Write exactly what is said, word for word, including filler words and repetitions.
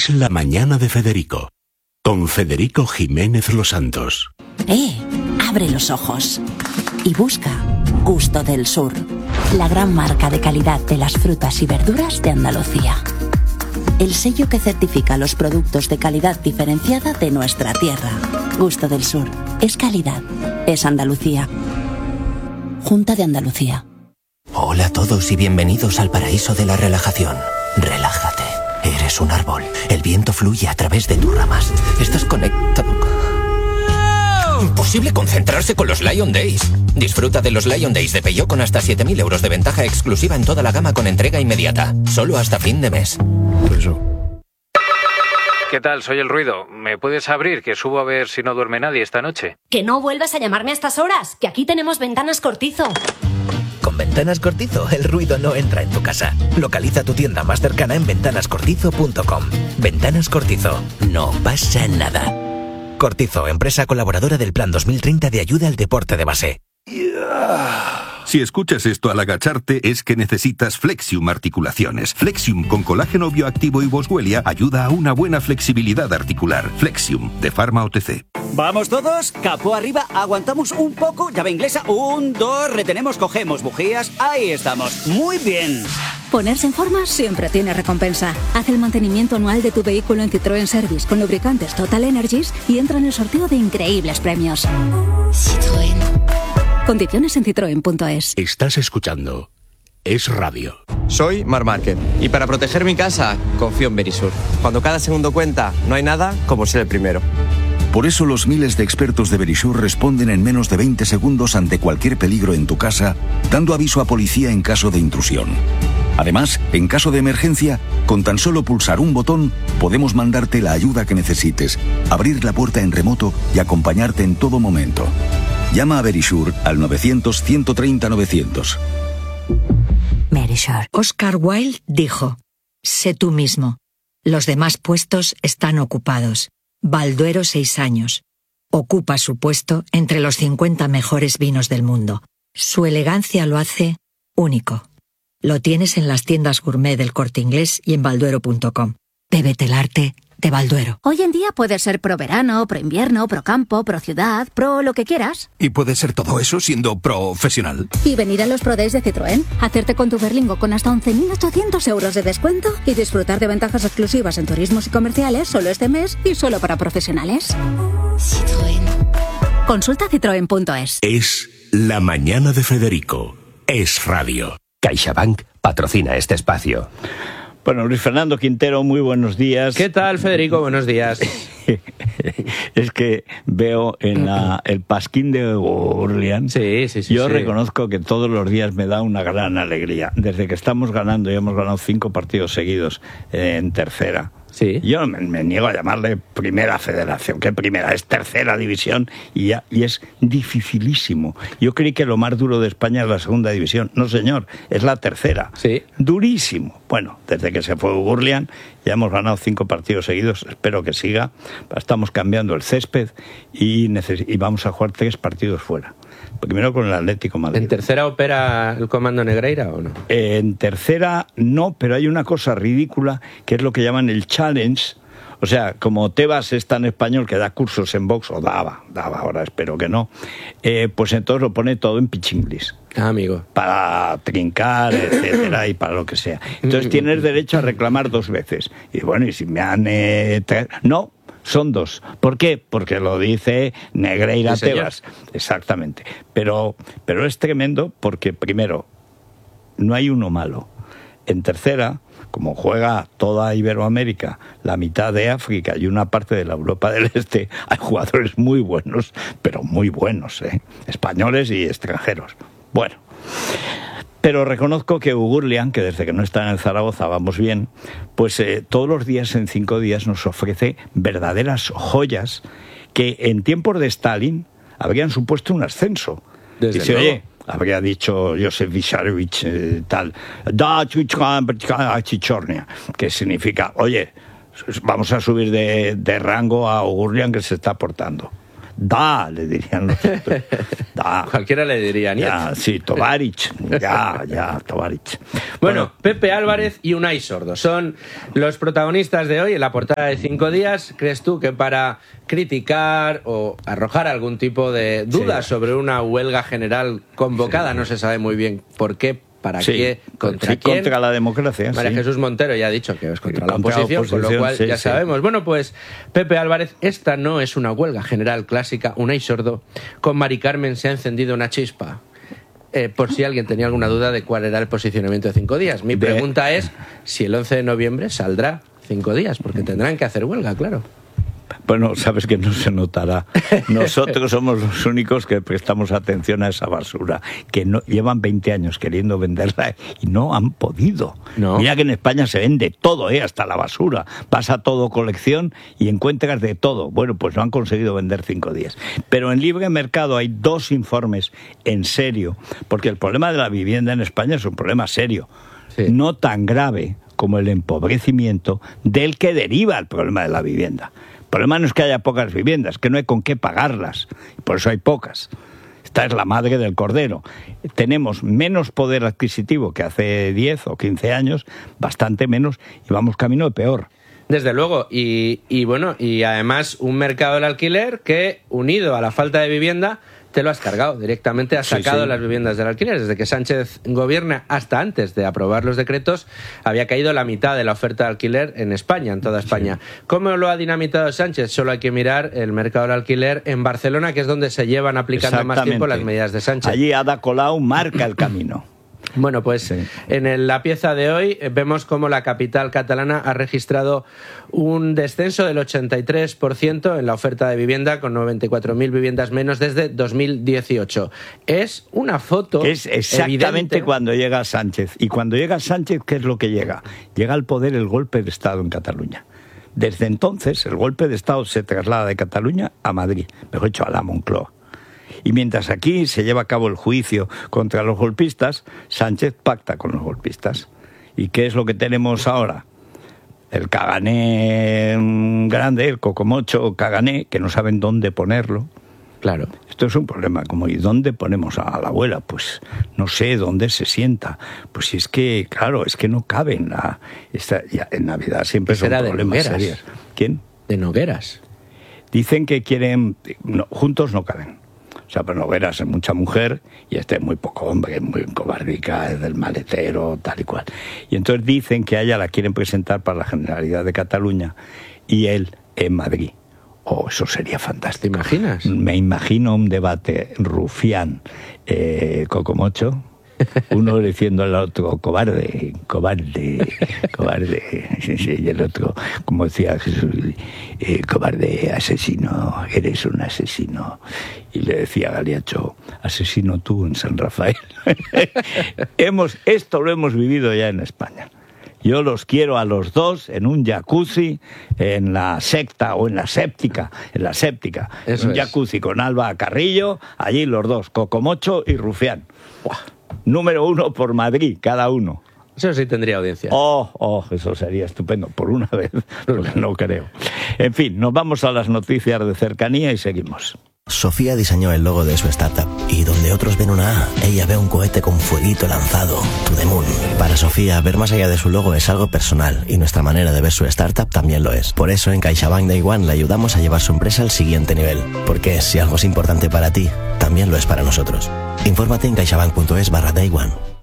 Es la mañana de Federico, con Federico Jiménez Los Santos. ¡Eh! Abre los ojos y busca Gusto del Sur, la gran marca de calidad de las frutas y verduras de Andalucía. El sello que certifica los productos de calidad diferenciada de nuestra tierra. Gusto del Sur. Es calidad. Es Andalucía. Junta de Andalucía. Hola a todos y bienvenidos al paraíso de la relajación. Relájate. Eres un árbol. El viento fluye a través de tus ramas. Estás conectado. Imposible concentrarse con los Lion Days. Disfruta de los Lion Days de Peugeot con hasta siete mil euros de ventaja exclusiva en toda la gama con entrega inmediata. Solo hasta fin de mes. Eso. ¿Qué tal? Soy el ruido. ¿Me puedes abrir? Que subo a ver si no duerme nadie esta noche. Que no vuelvas a llamarme a estas horas, que aquí tenemos Ventanas Cortizo. Con Ventanas Cortizo, el ruido no entra en tu casa. Localiza tu tienda más cercana en ventanas cortizo punto com. Ventanas Cortizo. No pasa nada. Cortizo, empresa colaboradora del Plan dos mil treinta de ayuda al deporte de base. Si escuchas esto al agacharte, es que necesitas Flexium Articulaciones. Flexium con colágeno bioactivo y boswellia ayuda a una buena flexibilidad articular. Flexium, de Pharma O T C. Vamos todos, capó arriba, aguantamos un poco, llave inglesa, un, dos, retenemos, cogemos bujías, ahí estamos, muy bien. Ponerse en forma siempre tiene recompensa. Haz el mantenimiento anual de tu vehículo en Citroën Service con lubricantes Total Energies y entra en el sorteo de increíbles premios. Citroën. Condiciones en citroen punto es. Estás escuchando Es Radio. Soy Marc Márquez y para proteger mi casa confío en Verisur. Cuando cada segundo cuenta, no hay nada como ser el primero. Por eso los miles de expertos de Verisur responden en menos de veinte segundos ante cualquier peligro en tu casa, dando aviso a policía en caso de intrusión. Además, en caso de emergencia, con tan solo pulsar un botón, podemos mandarte la ayuda que necesites, abrir la puerta en remoto y acompañarte en todo momento. Llama a Verisur al novecientos, ciento treinta, novecientos. Verisur. Oscar Wilde dijo: sé tú mismo. Los demás puestos están ocupados. Balduero, seis años. Ocupa su puesto entre los cincuenta mejores vinos del mundo. Su elegancia lo hace único. Lo tienes en las tiendas gourmet del Corte Inglés y en balduero punto com. Bébete el arte de Balduero. Hoy en día puedes ser pro verano, pro invierno, pro campo, pro ciudad, pro lo que quieras. Y puedes ser todo eso siendo profesional. Y venir a los Pro Days de Citroën, hacerte con tu Berlingo con hasta once mil ochocientos euros de descuento y disfrutar de ventajas exclusivas en turismos y comerciales solo este mes y solo para profesionales. Citroën. Consulta citroen punto es. Es la mañana de Federico. Es Radio. CaixaBank patrocina este espacio. Bueno, Luis Fernando Quintero, muy buenos días. ¿Qué tal, Federico? Buenos días. Es que veo en la, el pasquín de Orleans. Sí, sí, sí. Yo sí. reconozco que todos los días me da una gran alegría. Desde que estamos ganando, ya hemos ganado cinco partidos seguidos eh, en tercera. Sí. Yo me, me niego a llamarle primera federación, que primera, es tercera división y, ya, y es dificilísimo. Yo creí que lo más duro de España es la segunda división. No, señor, es la tercera. Sí. Durísimo. Bueno, desde que se fue Gurlian ya hemos ganado cinco partidos seguidos, espero que siga. Estamos cambiando el césped y, neces- y vamos a jugar tres partidos fuera. Primero con el Atlético de Madrid. ¿En tercera opera el comando Negreira o no? En tercera no, pero hay una cosa ridícula que es lo que llaman el challenge. O sea, como Tebas es tan español que da cursos en box, o daba, daba ahora, espero que no, eh, pues entonces lo pone todo en pichinglis. Ah, amigo. Para trincar, etcétera, y para lo que sea. Entonces tienes derecho a reclamar dos veces. Y bueno, y si me han... Eh, tra- no, son dos. ¿Por qué? Porque lo dice Negreira sí, Tebas. Exactamente. Pero, pero es tremendo porque, primero, no hay uno malo. En tercera, como juega toda Iberoamérica, la mitad de África y una parte de la Europa del Este, hay jugadores muy buenos, pero muy buenos, ¿eh? Españoles y extranjeros. Bueno, pero reconozco que Ugurlian, que desde que no está en el Zaragoza vamos bien, pues eh, todos los días, en cinco días, nos ofrece verdaderas joyas que en tiempos de Stalin habrían supuesto un ascenso. Desde Dice, luego. oye, habría dicho Josef Vissarionovich eh, tal, da Chichornia, que significa, oye, vamos a subir de, de rango a Ugurlian que se está portando. Da, le dirían los otros. Da. Cualquiera le diría Niet. Ya, sí, Tovarich. Ya, ya, Tovarich. Bueno, Bueno, Pepe Álvarez y Unai Sordo son los protagonistas de hoy en la portada de Cinco Días. ¿Crees tú que para criticar o arrojar algún tipo de duda Sí. sobre una huelga general convocada, Sí. no se sabe muy bien por qué, para sí, qué, contra sí, quién? contra la democracia. María sí. Jesús Montero ya ha dicho que es contra la Contra la oposición, con lo oposición, cual sí, ya sí. sabemos. Bueno, pues Pepe Álvarez, esta no es una huelga general clásica. Unai Sordo, con Mari Carmen se ha encendido una chispa. Eh, por si alguien tenía alguna duda de cuál era el posicionamiento de Cinco Días. Mi De- pregunta es si el once de noviembre saldrá Cinco Días, porque tendrán que hacer huelga, claro. Bueno, sabes que no se notará. Nosotros somos los únicos que prestamos atención a esa basura, que no llevan veinte años queriendo venderla y no han podido. No. Mira que en España se vende todo, ¿eh? Hasta la basura. Vas a todo colección y encuentras de todo. Bueno, pues no han conseguido vender Cinco Días. Pero en libre mercado hay dos informes en serio, porque el problema de la vivienda en España es un problema serio. Sí. No tan grave como el empobrecimiento del que deriva el problema de la vivienda. El problema no es que haya pocas viviendas, que no hay con qué pagarlas, y por eso hay pocas. Esta es la madre del cordero. Tenemos menos poder adquisitivo que hace diez o quince años, bastante menos, y vamos camino de peor. Desde luego, y, y bueno, y además un mercado del alquiler que, unido a la falta de vivienda, te lo has cargado. Directamente has Sí, sacado sí. las viviendas del alquiler. Desde que Sánchez gobierna hasta antes de aprobar los decretos, había caído la mitad de la oferta de alquiler en España, en toda España. Sí. ¿Cómo lo ha dinamitado Sánchez? Solo hay que mirar el mercado del alquiler en Barcelona, que es donde se llevan aplicando más tiempo las medidas de Sánchez. Allí Ada Colau marca el camino. Bueno, pues sí. En el, la pieza de hoy vemos cómo la capital catalana ha registrado un descenso del ochenta y tres por ciento en la oferta de vivienda, con noventa y cuatro mil viviendas menos desde dos mil dieciocho. Es una foto que es exactamente evidente. Cuando llega Sánchez. Y cuando llega Sánchez, ¿qué es lo que llega? Llega al poder el golpe de Estado en Cataluña. Desde entonces, el golpe de Estado se traslada de Cataluña a Madrid, mejor dicho, a la Moncloa. Y mientras aquí se lleva a cabo el juicio contra los golpistas, Sánchez pacta con los golpistas. ¿Y qué es lo que tenemos ahora? El cagané grande, el cocomocho cagané, que no saben dónde ponerlo. Claro. Esto es un problema, como ¿y dónde ponemos a la abuela? Pues no sé dónde se sienta. Pues si es que, claro, es que no cabe en la... Esta, ya, en Navidad siempre son problemas serios. ¿Quién? De Nogueras. Dicen que quieren... No, juntos no caben. O sea, pero Nogueras es mucha mujer y este es muy poco hombre, muy cobardica, es del maletero, tal y cual. Y entonces dicen que a ella la quieren presentar para la Generalidad de Cataluña y él en Madrid. Oh, eso sería fantástico. ¿Te imaginas? Me imagino un debate rufián, eh, cocomocho, uno diciendo al otro, cobarde, cobarde, cobarde, y el otro, como decía Jesús, eh, cobarde, asesino, eres un asesino. Y le decía Galiacho, asesino tú en San Rafael. hemos, esto lo hemos vivido ya en España. Yo los quiero a los dos en un jacuzzi, en la secta o en la séptica, en la séptica, Eso un es. jacuzzi con Alba Carrillo, allí los dos, Cocomocho y Rufián. ¡Buah! Número uno por Madrid, cada uno. Eso sí tendría audiencia. Oh, oh, eso sería estupendo, por una vez, porque no creo. En fin, nos vamos a las noticias de cercanía y seguimos. Sofía diseñó el logo de su startup y donde otros ven una A, ella ve un cohete con fueguito lanzado, to the moon. Para Sofía, ver más allá de su logo es algo personal y nuestra manera de ver su startup también lo es. Por eso en CaixaBank Day One le ayudamos a llevar su empresa al siguiente nivel, porque si algo es importante para ti, también lo es para nosotros. Infórmate en caixabank punto es barra Day One.